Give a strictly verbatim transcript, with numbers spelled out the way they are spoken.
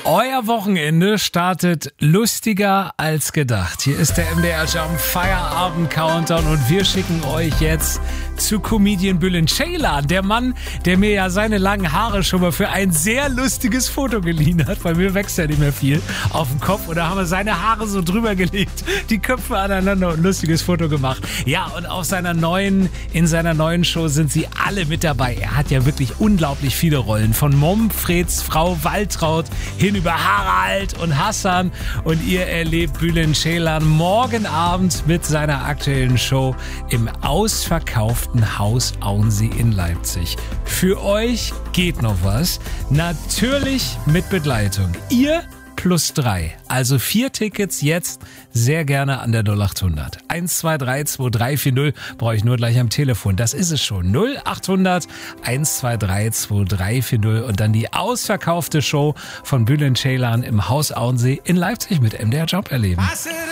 Euer Wochenende startet lustiger als gedacht. Hier ist der M D R Jump Feierabend Countdown und wir schicken euch jetzt zu Comedian Bülent Ceylan. Der Mann, der mir ja seine langen Haare schon mal für ein sehr lustiges Foto geliehen hat, weil mir wächst ja nicht mehr viel auf dem Kopf. Und da haben wir seine Haare so drüber gelegt, die Köpfe aneinander und ein lustiges Foto gemacht. Ja, und auf seiner neuen, in seiner neuen Show sind sie alle mit dabei. Er hat ja wirklich unglaublich viele Rollen. Von Momfreds Frau Waltraud hin über Harald und Hassan. Und ihr erlebt Bülent Ceylan morgen Abend mit seiner aktuellen Show im ausverkauften Haus Auensee in Leipzig. Für euch geht noch was. Natürlich mit Begleitung. Ihr plus drei. Also vier Tickets jetzt sehr gerne an der null acht hundert. eins zwei drei zwei drei vier null brauche ich nur gleich am Telefon. Das ist es schon. null acht hundert eins zwei drei zwei drei vier null und dann die ausverkaufte Show von Bülent Ceylan im Haus Auensee in Leipzig mit M D R Jump erleben. Was ist